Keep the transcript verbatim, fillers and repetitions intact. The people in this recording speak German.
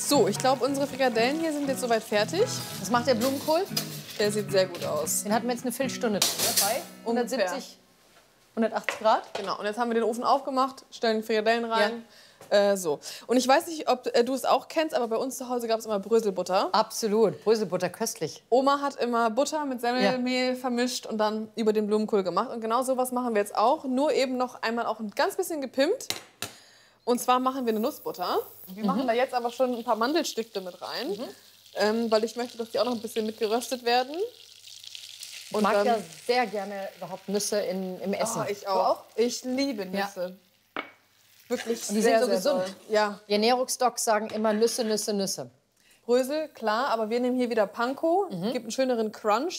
So, ich glaube, unsere Frikadellen hier sind jetzt soweit fertig. Was macht der Blumenkohl? Der sieht sehr gut aus. Den hatten wir jetzt eine Viertelstunde drin, ne? Bei hundertsiebzig, hundertachtzig Grad. Genau, und jetzt haben wir den Ofen aufgemacht, stellen die Frikadellen rein. Ja. Äh, so. Und ich weiß nicht, ob äh, du es auch kennst, aber bei uns zu Hause gab es immer Bröselbutter. Absolut, Bröselbutter, köstlich. Oma hat immer Butter mit Semmelmehl ja. vermischt und dann über den Blumenkohl gemacht. Und genau sowas machen wir jetzt auch, nur eben noch einmal auch ein ganz bisschen gepimpt. Und zwar machen wir eine Nussbutter. Wir mhm. machen da jetzt aber schon ein paar Mandelstifte mit rein, mhm. ähm, weil ich möchte, dass die auch noch ein bisschen mitgeröstet werden. Und ich mag dann, ja sehr gerne überhaupt Nüsse in, im Essen. Oh, ich auch. auch. Ich liebe Nüsse. Ja. Wirklich Und die sehr, sind so sehr gesund. Toll. Ja. Die Ernährungsdocs sagen immer Nüsse, Nüsse, Nüsse. Brösel, klar, aber wir nehmen hier wieder Panko. Mhm. Gibt einen schöneren Crunch.